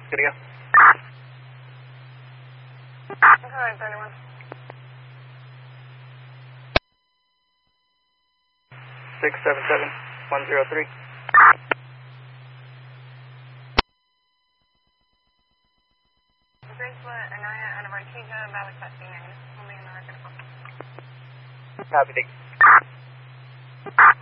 Good to go. Alright, 31. 677-103. Bridgewood, Anaya, and Artesia, Valley testing negative. Only in the record. Copy, thank you.